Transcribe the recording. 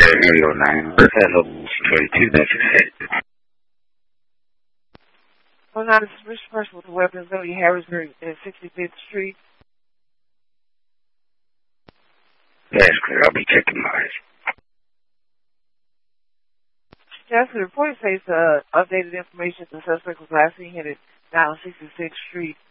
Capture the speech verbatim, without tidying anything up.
Hello, nine. Hello, twenty-two. That's it. Well, now, this is Rich Person with the weapons of Harrisburg at sixty-fifth Street. That's clear. I'll be checking mine. Yes, the report says uh, updated information. The suspect was last seen at nine sixty-sixth Street.